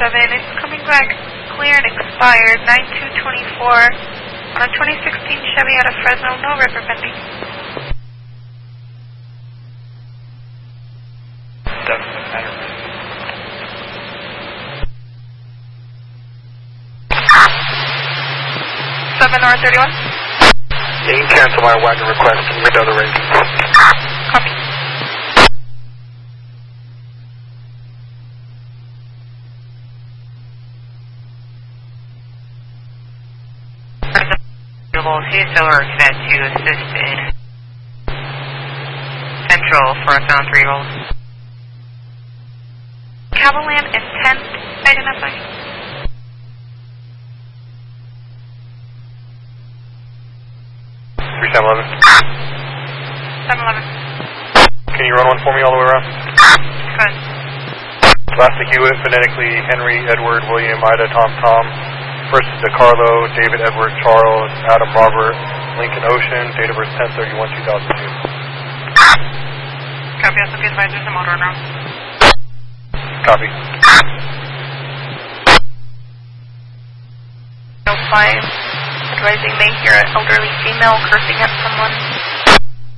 It's coming back clear and expired, 9/2/24, on a 2016 Chevy out of Fresno, no record pending. Doesn't matter. 7/31. Yeah, you can cancel my wagon request and mid other rating. Copy. CSO are set to assist in Central for a sound 3 roll. Cavaland intent identify. Three 711. 711. Can you run one for me all the way around? Good. Last Hewitt, phonetically Henry, Edward, William, Ida, Tom, Tom. First DeCarlo, David, Edward, Charles, Adam, Robert, Lincoln Ocean, date of birth 10/31/2002. Copy, SOP advisors and motor now. Copy. 05, advising they hear an elderly female cursing at someone.